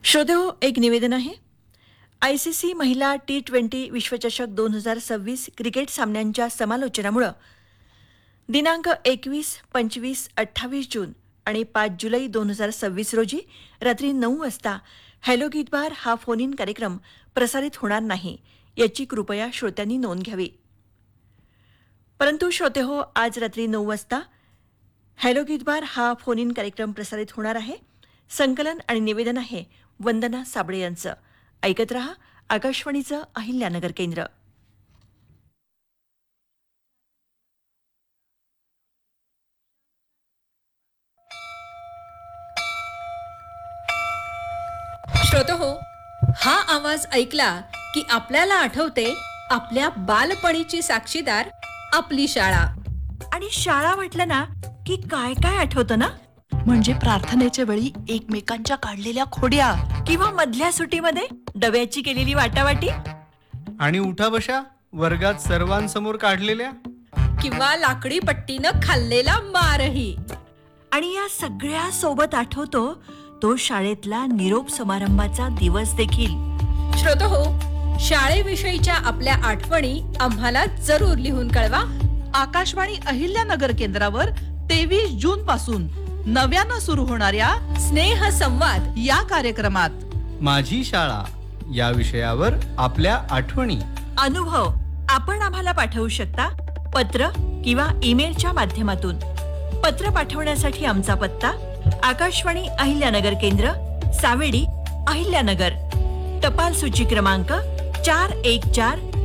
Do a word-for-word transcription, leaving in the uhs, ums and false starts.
श्रोतेहो, एक निवेदन आहे. आय सी सी महिला टी ट्वेंटी विश्वचषक दोन हजार सव्वीस क्रिकेट सामन्यांच्या समालोचनामुळे दिनांक एकवीस, पंचवीस, अठ्ठावीस जून आणि पाच जुलै दोन हजार सव्वीस रोजी रात्री नऊ वाजता हॅलो गीतबार हा फोन इन कार्यक्रम प्रसारित होणार नाही, याची कृपया श्रोत्यांनी नोंद घ्यावी. परंतु श्रोतेहो, आज रात्री नऊ वाजता हॅलो गीतबार हा फोन इन कार्यक्रम प्रसारित होणार आहे. संकलन आणि निवेदन आहे वंदना साबळे यांचं. ऐकत रहा आकाशवाणीचं अहिल्यानगर केंद्र. श्रोतहो, हा आवाज ऐकला की आपल्याला आठवते आपल्या बालपणीची साक्षीदार आपली शाळा. आणि शाळा म्हटलं ना की काय काय आठवतं ना. म्हणजे प्रार्थनेच्या वेळी एकमेकांच्या काढलेल्या खोड्या, किंवा मधल्या सुटीमध्ये डब्याची केलेली वाटावाटी, आणि उठा बशा वर्गात सर्वांसमोर काढलेल्या, किंवा लाकडी पट्टीनं खाल्लेला मारही. आणि या सगळ्या सोबत आठवतो तो शाळेतला निरोप समारंभाचा दिवस देखील. श्रोतहो, शाळेविषयीच्या आपल्या आठवणी आम्हाला जरूर लिहून कळवा. आकाशवाणी अहिल्यानगर केंद्रावर तेवीस जून पासून नव्यानं सुरू होणाऱ्या स्नेह संवाद या कार्यक्रमात माझी शाळा या विषयावर आपल्या आठवणी, अनुभव आपण आम्हाला पाठवू शकता. पत्र किंवा ईमेलच्या माध्यमातून. पत्र पाठवण्यासाठी आमचा पत्ता आकाशवाणी अहिल्यानगर केंद्र, सावेडी, अहिल्यानगर. टपाल सूची क्रमांक चार एक चार